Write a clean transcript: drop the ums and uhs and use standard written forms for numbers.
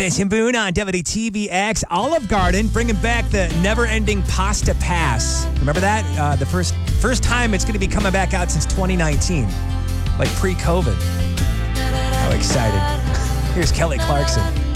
Fish and Boone on WTVX. Olive Garden bringing back the never-ending Pasta Pass. Remember that? The first time it's going to be coming back out since 2019, like pre-COVID. How excited. Here's Kelly Clarkson.